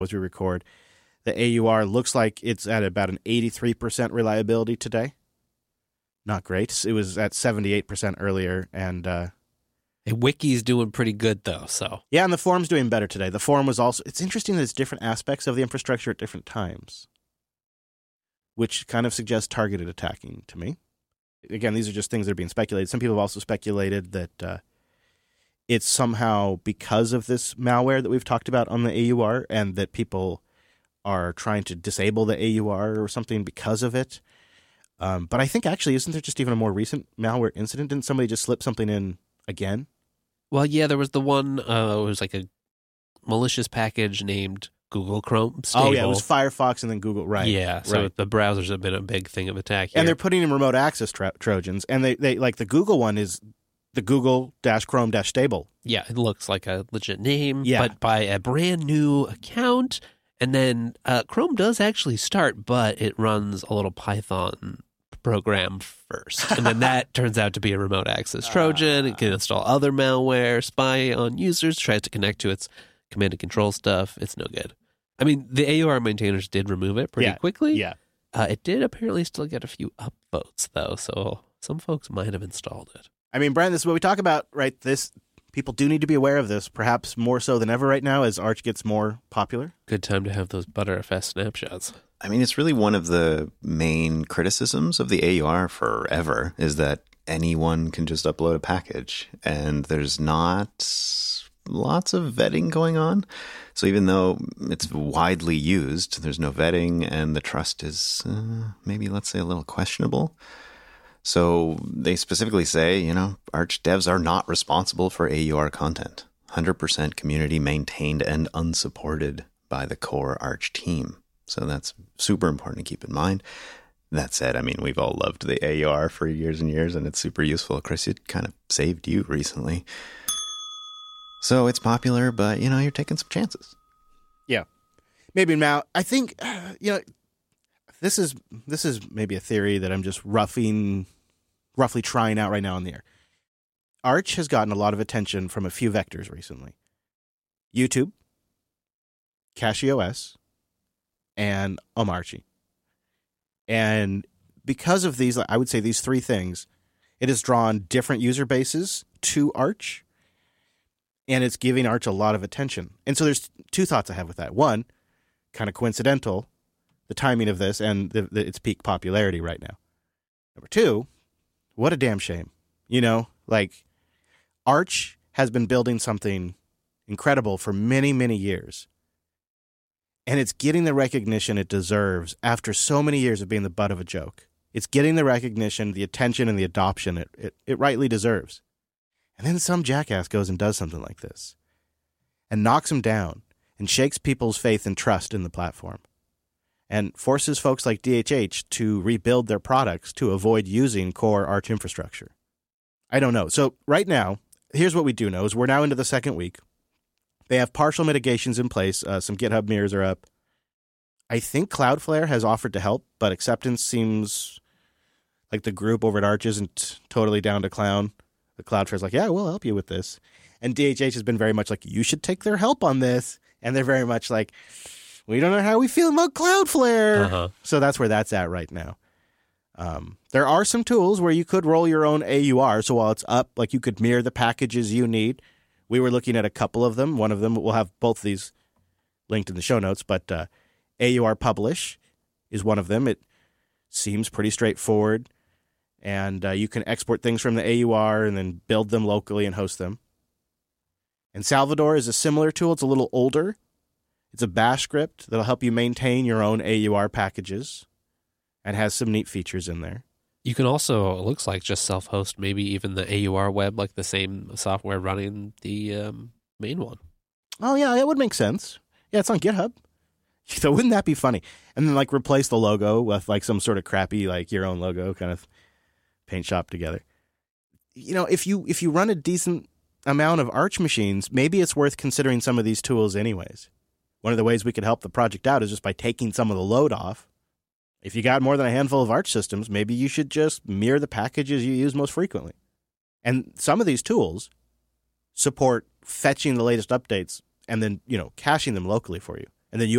as we record. The AUR looks like it's at about an 83% reliability today. Not great. It was at 78% earlier, and Wiki's doing pretty good, though, so. yeah, and the forum's doing better today. The forum was also, it's interesting that it's different aspects of the infrastructure at different times, which kind of suggests targeted attacking to me. Again, these are just things that are being speculated. Some people have also speculated that it's somehow because of this malware that we've talked about on the AUR, and that people are trying to disable the AUR or something because of it. But I think actually, isn't there just even a more recent malware incident? Didn't somebody just slip something in again? Well, yeah, there was the one, it was like a malicious package named Google Chrome stable. Oh, yeah, it was Firefox and then Google, right. Yeah, so right. the browsers have been a big thing of attack here. And they're putting in remote access Trojans, and they like the Google one is the Google-Chrome-stable. Yeah, it looks like a legit name, Yeah. but by a brand new account. And then Chrome does actually start, but it runs a little Python program first. And then that turns out to be a remote access Trojan. It can install other malware, spy on users, tries to connect to its command and control stuff. It's no good. I mean, the AUR maintainers did remove it pretty quickly. Yeah. It did apparently still get a few upvotes, though, so some folks might have installed it. I mean, Brian, this is what we talk about, right? People do need to be aware of this, perhaps more so than ever right now as Arch gets more popular. Good time to have those Btrfs snapshots. I mean, it's really one of the main criticisms of the AUR forever is that anyone can just upload a package, and there's not lots of vetting going on. So even though it's widely used, there's no vetting, and the trust is maybe, let's say, a little questionable. So they specifically say, Arch devs are not responsible for AUR content. 100% community maintained and unsupported by the core Arch team. So that's super important to keep in mind. That said, I mean, we've all loved the AUR for years and years, and it's super useful. Chris, it kind of saved you recently. So it's popular, but, you're taking some chances. Yeah. Maybe now, I think, this is maybe a theory that I'm just roughly trying out right now on the air. Arch has gotten a lot of attention from a few vectors recently. YouTube, CachyOS, and Omarchy. And because of these, I would say these three things, it has drawn different user bases to Arch, and it's giving Arch a lot of attention. And so there's two thoughts I have with that. One, kind of coincidental, the timing of this and its peak popularity right now. Number two, what a damn shame. Arch has been building something incredible for many, many years. And it's getting the recognition it deserves after so many years of being the butt of a joke. It's getting the recognition, the attention, and the adoption it rightly deserves. And then some jackass goes and does something like this and knocks them down and shakes people's faith and trust in the platform and forces folks like DHH to rebuild their products to avoid using core Arch infrastructure. I don't know. So right now, here's what we do know is we're now into the second week. They have partial mitigations in place. Some GitHub mirrors are up. I think Cloudflare has offered to help, but acceptance seems like the group over at Arch isn't totally down to clown. The Cloudflare's like, yeah, we'll help you with this. And DHH has been very much like, you should take their help on this. And they're very much like, we don't know how we feel about Cloudflare. Uh-huh. So that's where that's at right now. There are some tools where you could roll your own AUR. So while it's up, like you could mirror the packages you need. We were looking at a couple of them. One of them, we'll have both these linked in the show notes, but AUR Publish is one of them. It seems pretty straightforward. And you can export things from the AUR and then build them locally and host them. And Salvador is a similar tool. It's a little older. It's a bash script that'll help you maintain your own AUR packages and has some neat features in there. You can also, it looks like, just self-host maybe even the AUR web, like the same software running the main one. Oh, yeah, that would make sense. Yeah, it's on GitHub. So wouldn't that be funny? And then, replace the logo with, some sort of crappy, your own logo kind of paint shop together. If you run a decent amount of Arch machines, maybe it's worth considering some of these tools anyways. One of the ways we could help the project out is just by taking some of the load off. If you got more than a handful of Arch systems, maybe you should just mirror the packages you use most frequently. And some of these tools support fetching the latest updates and then, caching them locally for you. and then